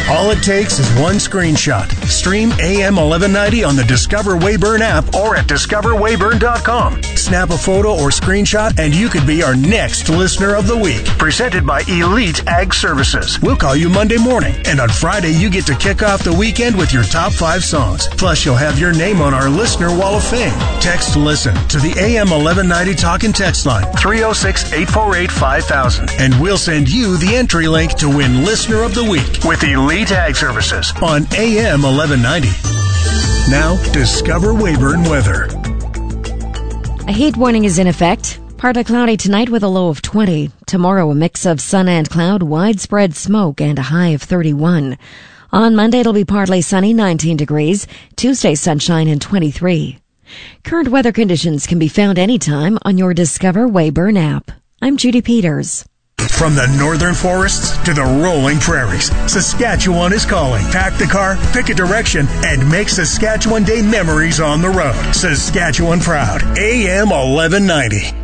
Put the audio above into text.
All it takes is one screenshot. Stream AM 1190 on the Discover Weyburn app or at discoverweyburn.com. Snap a photo or screenshot and you could be our next Listener of the Week. Presented by Elite Ag Services. We'll call you Monday morning, and on Friday you get to kick off the weekend with your top 5 songs. Plus, you'll have your name on our Listener Wall of Fame. Text LISTEN to the AM 1190 talk and text line 306-848-5000, and we'll send you the entry link to win Listener of the Week with Elite Ag Services on AM 1190. Now, Discover Weyburn weather. A heat warning is in effect. Partly cloudy tonight with a low of 20. Tomorrow, a mix of sun and cloud, widespread smoke, and a high of 31. On Monday, it'll be partly sunny, 19 degrees. Tuesday, sunshine, and 23. Current weather conditions can be found anytime on your Discover Weyburn app. I'm Judy Peters. From the northern forests to the rolling prairies, Saskatchewan is calling. Pack the car, pick a direction, and make Saskatchewan Day memories on the road. Saskatchewan proud. AM 1190.